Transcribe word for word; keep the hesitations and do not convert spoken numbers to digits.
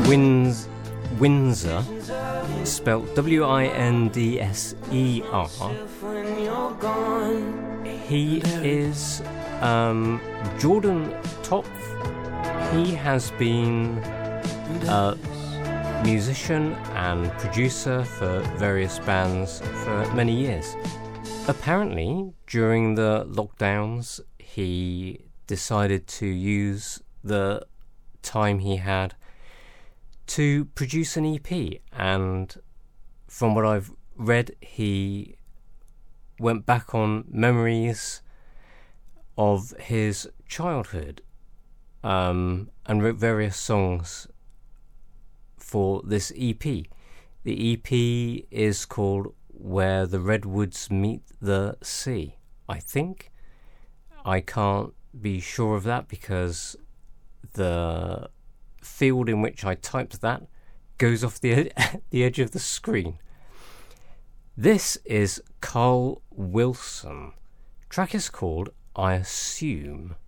Wins, Windsor, spelt W I N D S E R. He is um, Jordan Topf. He has been a musician and producer for various bands for many years. Apparently, during the lockdowns, he decided to use the time he had to produce an E P, and from what I've read, he went back on memories of his childhood um, and wrote various songs for this E P. The E P is called Where the Redwoods Meet the Sea, I think. I can't be sure of that because the field in which I typed that goes off the ed- the edge of the screen. This is Carl Wilson. Track is called I Assume.